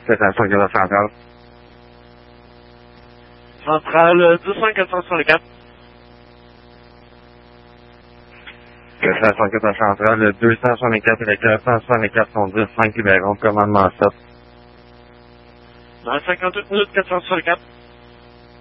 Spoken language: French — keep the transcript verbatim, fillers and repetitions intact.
Station de la centrale. Centrale deux cent quatre cent soixante-quatre. Station de la centrale deux cent soixante-quatre et quatre cent soixante-quatre sont dix cinq libérons, commandement sept. Dans cinquante-huit minutes quatre cent soixante-quatre.